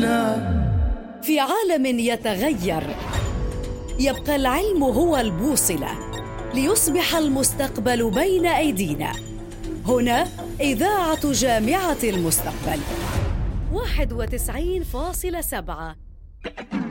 في عالم يتغير يبقى العلم هو البوصلة ليصبح المستقبل بين أيدينا. هنا إذاعة جامعة المستقبل 91.7.